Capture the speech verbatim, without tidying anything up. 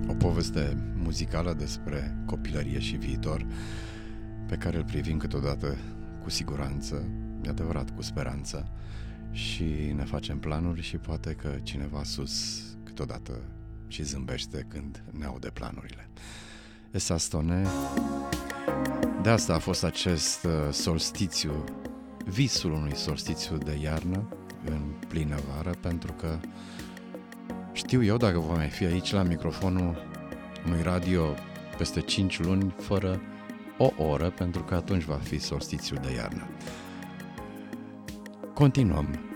o poveste muzicală despre copilărie și viitor pe care îl privim câteodată cu siguranță, e adevărat cu speranță, și ne facem planuri și poate că cineva sus câteodată și zâmbește când ne aude planurile. Esastone, de asta a fost acest solstițiu, visul unui solstițiu de iarnă în plină vară, pentru că știu eu, dacă voi mai fi aici la microfonul unui radio peste cinci luni fără o oră, pentru că atunci va fi solstițiul de iarnă. Continuăm.